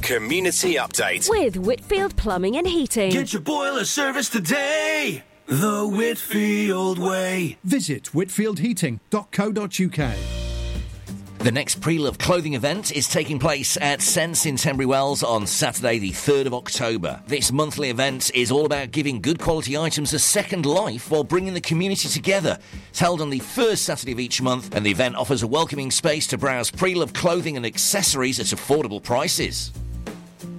Community Update with Whitfield Plumbing and Heating. Get your boiler service today, the Whitfield way. Visit whitfieldheating.co.uk. The next pre-loved clothing event is taking place at Sense in Tenbury Wells on Saturday the 3rd of October. This monthly event is all about giving good quality items a second life while bringing the community together. It's held on the first Saturday of each month, and the event offers a welcoming space to browse pre-loved clothing and accessories at affordable prices.